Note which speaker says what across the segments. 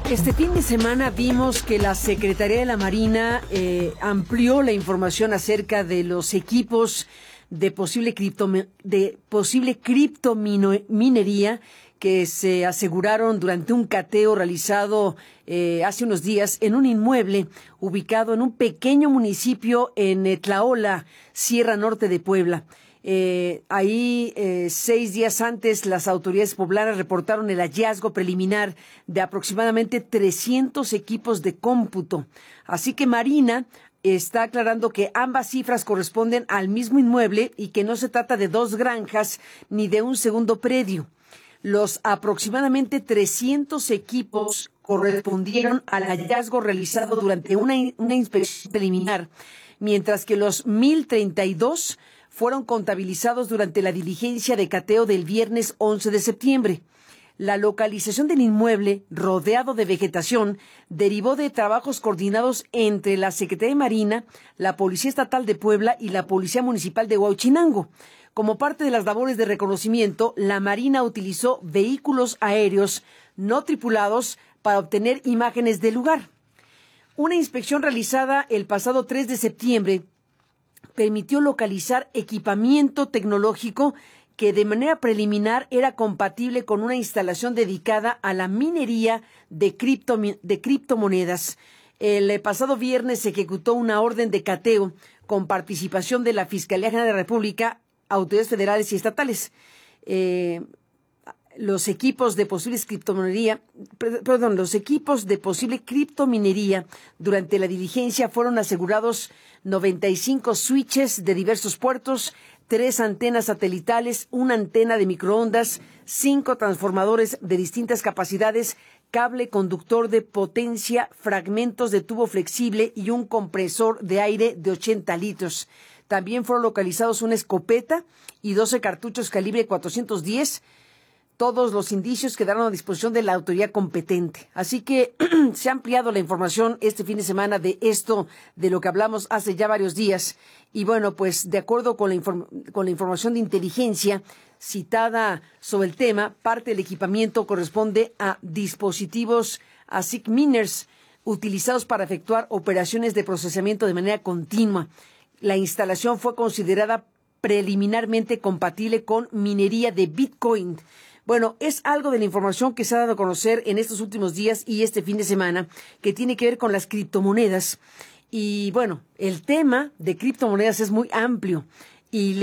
Speaker 1: Este fin de semana vimos que la Secretaría de la Marina amplió la información acerca de los equipos de posible criptominería que se aseguraron durante un cateo realizado hace unos días en un inmueble ubicado en un pequeño municipio en Tlaola, Sierra Norte de Puebla. Ahí 6 días antes las autoridades poblanas reportaron el hallazgo preliminar de aproximadamente 300 equipos de cómputo. Así que Marina está aclarando que ambas cifras corresponden al mismo inmueble y que no se trata de 2 granjas ni de un segundo predio. Los aproximadamente 300 equipos correspondieron al hallazgo realizado durante una inspección preliminar, mientras que los 1,032 fueron contabilizados durante la diligencia de cateo del viernes 11 de septiembre. La localización del inmueble, rodeado de vegetación, derivó de trabajos coordinados entre la Secretaría de Marina, la Policía Estatal de Puebla y la Policía Municipal de Huauchinango. Como parte de las labores de reconocimiento, la Marina utilizó vehículos aéreos no tripulados para obtener imágenes del lugar. Una inspección realizada el pasado 3 de septiembre permitió localizar equipamiento tecnológico que de manera preliminar era compatible con una instalación dedicada a la minería de criptomonedas. El pasado viernes se ejecutó una orden de cateo con participación de la Fiscalía General de la República, autoridades federales y estatales. Los equipos de posible criptominería durante la diligencia fueron asegurados 95 switches de diversos puertos, 3 antenas satelitales, una antena de microondas, 5 transformadores de distintas capacidades, cable conductor de potencia, fragmentos de tubo flexible y un compresor de aire de 80 litros. También fueron localizados una escopeta y 12 cartuchos calibre 410. Todos los indicios quedaron a disposición de la autoridad competente. Así que se ha ampliado la información este fin de semana de esto, de lo que hablamos hace ya varios días. Y bueno, pues de acuerdo con la información de inteligencia citada sobre el tema, parte del equipamiento corresponde a dispositivos ASIC miners utilizados para efectuar operaciones de procesamiento de manera continua. La instalación fue considerada preliminarmente compatible con minería de Bitcoin. Bueno, es algo de la información que se ha dado a conocer en estos últimos días y este fin de semana que tiene que ver con las criptomonedas. Y bueno, el tema de criptomonedas es muy amplio y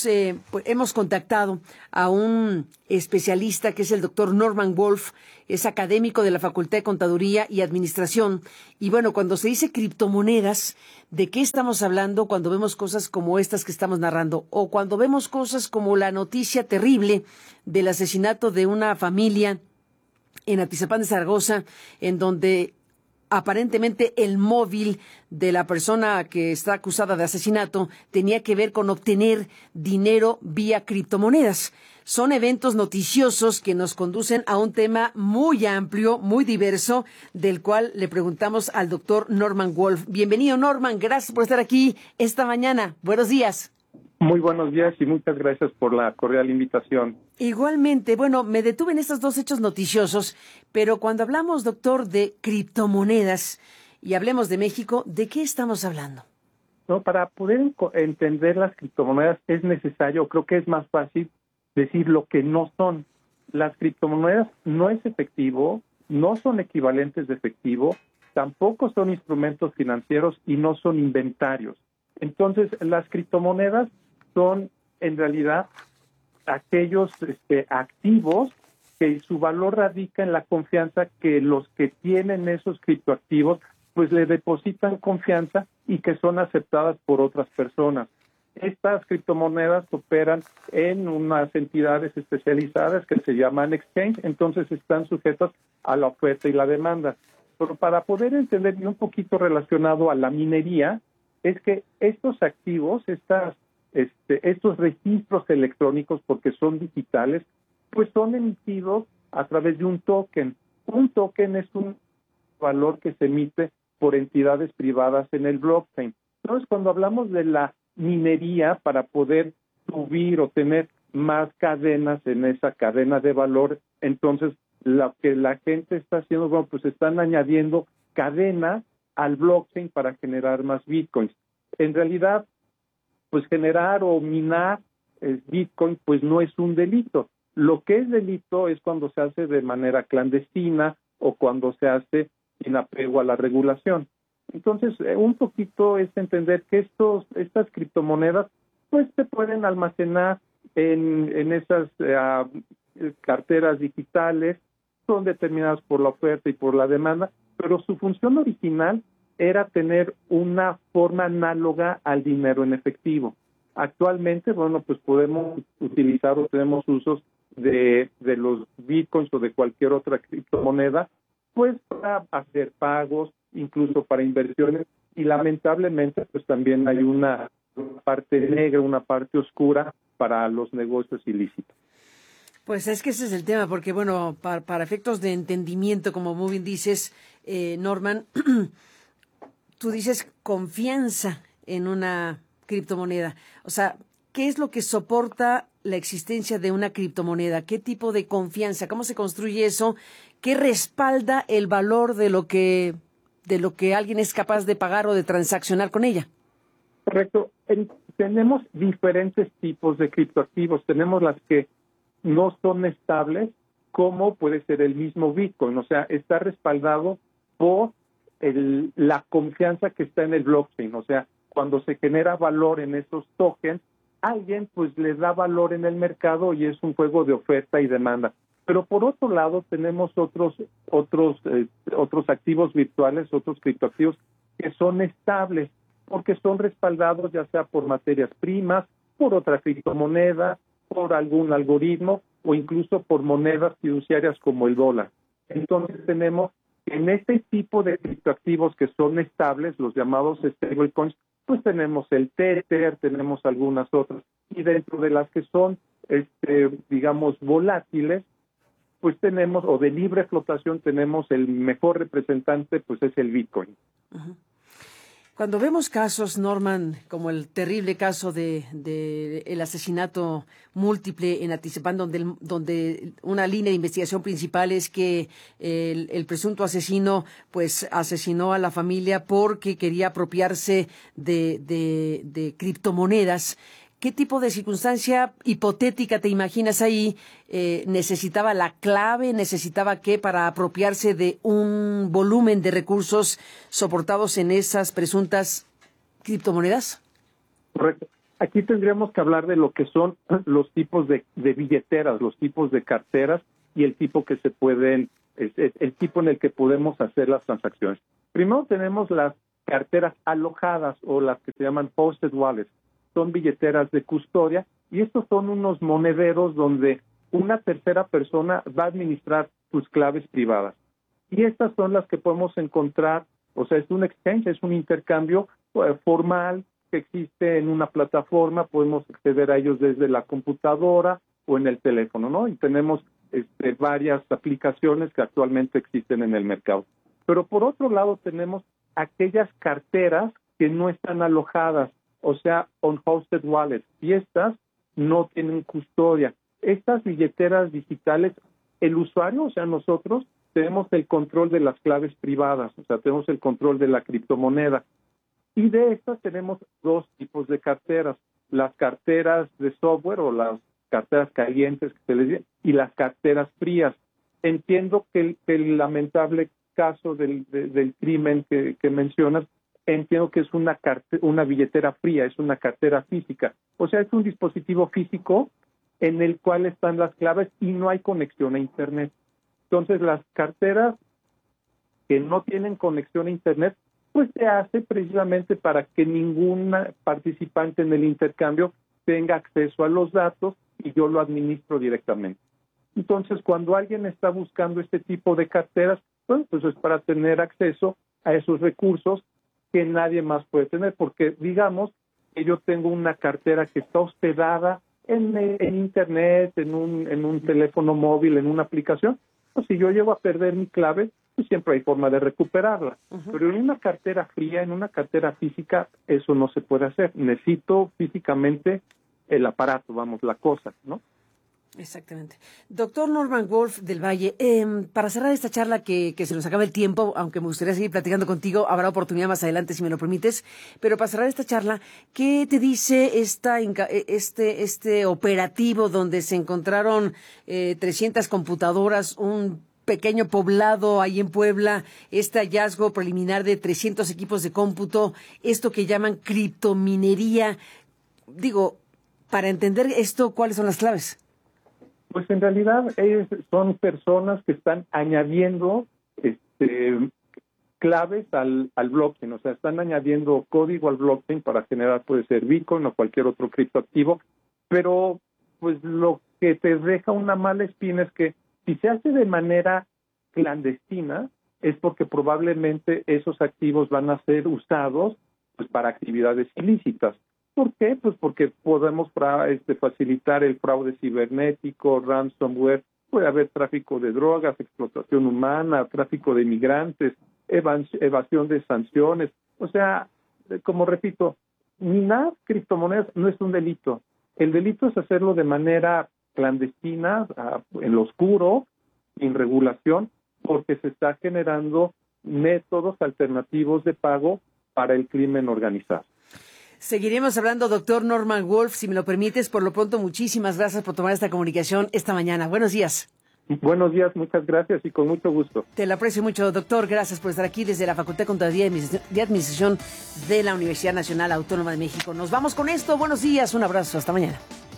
Speaker 1: hemos contactado a un especialista que es el doctor Norman Wolf, es académico de la Facultad de Contaduría y Administración. Y bueno, cuando se dice criptomonedas, ¿de qué estamos hablando cuando vemos cosas como estas que estamos narrando? O cuando vemos cosas como la noticia terrible del asesinato de una familia en Atizapán de Zaragoza, en donde aparentemente el móvil de la persona que está acusada de asesinato tenía que ver con obtener dinero vía criptomonedas. Son eventos noticiosos que nos conducen a un tema muy amplio, muy diverso, del cual le preguntamos al doctor Norman Wolf. Bienvenido, Norman. Gracias por estar aquí esta mañana. Buenos días.
Speaker 2: Muy buenos días y muchas gracias por la cordial invitación.
Speaker 1: Igualmente, bueno, me detuve en estos 2 hechos noticiosos, pero cuando hablamos, doctor, de criptomonedas y hablemos de México, ¿de qué estamos hablando?
Speaker 2: No, para poder entender las criptomonedas es necesario, creo que es más fácil decir lo que no son. Las criptomonedas no es efectivo, no son equivalentes de efectivo, tampoco son instrumentos financieros y no son inventarios. Entonces, las criptomonedas son en realidad aquellos activos que su valor radica en la confianza que los que tienen esos criptoactivos pues le depositan confianza y que son aceptadas por otras personas. Estas criptomonedas operan en unas entidades especializadas que se llaman exchange, entonces están sujetas a la oferta y la demanda. Pero para poder entender un poquito relacionado a la minería, es que estos activos, estos registros electrónicos, porque son digitales, pues son emitidos a través de un token. Un token es un valor que se emite por entidades privadas en el blockchain. Entonces, cuando hablamos de la minería para poder subir o tener más cadenas en esa cadena de valor, entonces lo que la gente está haciendo, bueno, pues están añadiendo cadenas al blockchain para generar más bitcoins. En realidad, pues generar o minar bitcoin, pues no es un delito. Lo que es delito es cuando se hace de manera clandestina o cuando se hace sin apego a la regulación. Entonces, un poquito es entender que estas criptomonedas, pues se pueden almacenar en esas carteras digitales, son determinadas por la oferta y por la demanda, pero su función original era tener una forma análoga al dinero en efectivo. Actualmente, bueno, pues podemos utilizar o tenemos usos de los bitcoins o de cualquier otra criptomoneda, pues para hacer pagos, incluso para inversiones, y lamentablemente pues también hay una parte negra, una parte oscura para los negocios ilícitos.
Speaker 1: Pues es que ese es el tema, porque bueno, para efectos de entendimiento, como muy bien dices, Norman, tú dices confianza en una criptomoneda. O sea, ¿qué es lo que soporta la existencia de una criptomoneda? ¿Qué tipo de confianza? ¿Cómo se construye eso? ¿Qué respalda el valor de lo que alguien es capaz de pagar o de transaccionar con ella?
Speaker 2: Correcto. Tenemos diferentes tipos de criptoactivos. Tenemos las que no son estables, como puede ser el mismo Bitcoin. O sea, está respaldado por la confianza que está en el blockchain. O sea, cuando se genera valor en esos tokens, alguien pues les da valor en el mercado y es un juego de oferta y demanda. Pero por otro lado tenemos otros activos virtuales, otros criptoactivos que son estables porque son respaldados ya sea por materias primas, por otra criptomoneda, por algún algoritmo o incluso por monedas fiduciarias como el dólar. Entonces tenemos en este tipo de criptoactivos que son estables, los llamados stablecoins, pues tenemos el Tether, tenemos algunas otras, y dentro de las que son, digamos, volátiles, pues tenemos, o de libre flotación, tenemos el mejor representante, pues es el Bitcoin.
Speaker 1: Uh-huh. Cuando vemos casos, Norman, como el terrible caso de el asesinato múltiple en Atizapán, donde una línea de investigación principal es que el presunto asesino pues asesinó a la familia porque quería apropiarse de criptomonedas. ¿Qué tipo de circunstancia hipotética te imaginas ahí? ¿Necesitaba la clave? ¿Necesitaba qué para apropiarse de un volumen de recursos soportados en esas presuntas criptomonedas?
Speaker 2: Correcto. Aquí tendríamos que hablar de lo que son los tipos de billeteras, los tipos de carteras y el tipo que se pueden, el tipo en el que podemos hacer las transacciones. Primero tenemos las carteras alojadas o las que se llaman hosted wallets. Son billeteras de custodia y estos son unos monederos donde una tercera persona va a administrar sus claves privadas. Y estas son las que podemos encontrar, o sea, es un exchange, es un intercambio formal que existe en una plataforma, podemos acceder a ellos desde la computadora o en el teléfono, ¿no? Y tenemos varias aplicaciones que actualmente existen en el mercado. Pero por otro lado tenemos aquellas carteras que no están alojadas, o sea, on-hosted wallets, y estas no tienen custodia. Estas billeteras digitales, el usuario, o sea, nosotros, tenemos el control de las claves privadas, o sea, tenemos el control de la criptomoneda. Y de estas tenemos dos tipos de carteras, las carteras de software o las carteras calientes que se les dice, y las carteras frías. Entiendo que el lamentable caso del crimen que mencionas, entiendo que es una billetera fría, es una cartera física. O sea, es un dispositivo físico en el cual están las claves y no hay conexión a Internet. Entonces, las carteras que no tienen conexión a Internet, pues se hace precisamente para que ningún participante en el intercambio tenga acceso a los datos y yo lo administro directamente. Entonces, cuando alguien está buscando este tipo de carteras, pues es para tener acceso a esos recursos que nadie más puede tener, porque digamos que yo tengo una cartera que está hospedada en Internet, en un teléfono móvil, en una aplicación, pues si yo llego a perder mi clave, pues siempre hay forma de recuperarla. Uh-huh. Pero en una cartera fría, en una cartera física, eso no se puede hacer. Necesito físicamente el aparato, vamos, la cosa, ¿no?
Speaker 1: Exactamente. Doctor Norman Wolf del Valle, para cerrar esta charla que se nos acaba el tiempo, aunque me gustaría seguir platicando contigo, habrá oportunidad más adelante si me lo permites, pero para cerrar esta charla, ¿qué te dice este operativo donde se encontraron 300 computadoras, un pequeño poblado ahí en Puebla, este hallazgo preliminar de 300 equipos de cómputo, esto que llaman criptominería? Digo, para entender esto, ¿cuáles son las claves?
Speaker 2: Pues en realidad son personas que están añadiendo claves al blockchain, o sea, están añadiendo código al blockchain para generar, puede ser Bitcoin o cualquier otro criptoactivo, pero pues lo que te deja una mala espina es que si se hace de manera clandestina es porque probablemente esos activos van a ser usados pues para actividades ilícitas. ¿Por qué? Pues porque podemos facilitar el fraude cibernético, ransomware, puede haber tráfico de drogas, explotación humana, tráfico de inmigrantes, evasión de sanciones. O sea, como repito, minar criptomonedas no es un delito. El delito es hacerlo de manera clandestina, en lo oscuro, sin regulación, porque se está generando métodos alternativos de pago para el crimen organizado.
Speaker 1: Seguiremos hablando, doctor Norman Wolf, si me lo permites. Por lo pronto, muchísimas gracias por tomar esta comunicación esta mañana. Buenos días.
Speaker 2: Buenos días, muchas gracias y con mucho gusto.
Speaker 1: Te lo aprecio mucho, doctor. Gracias por estar aquí desde la Facultad de Contaduría y Administración de la Universidad Nacional Autónoma de México. Nos vamos con esto. Buenos días, un abrazo. Hasta mañana.